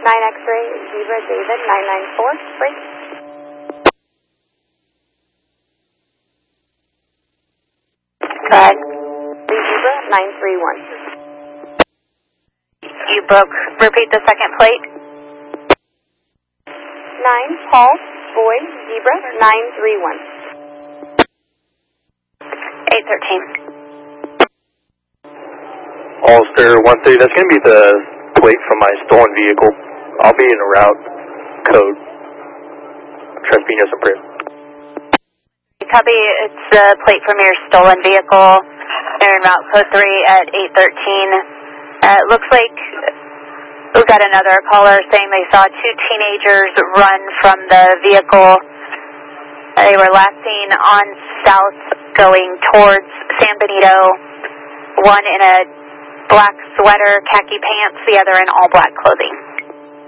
X-ray, Zebra David 994, break. Correct. Zebra 931. You broke, repeat the second plate. 9 Paul Boy Zebra 931. 813. Ulster 13, that's going to be the plate from my stolen vehicle. I'll be in a route code. Trespino Supreme. Copy, it's the plate from your stolen vehicle. They're in route code 3 at 813. It looks like we got another caller saying they saw two teenagers run from the vehicle. They were last seen on south going towards San Benito. One in a black sweater, khaki pants, the other in all black clothing.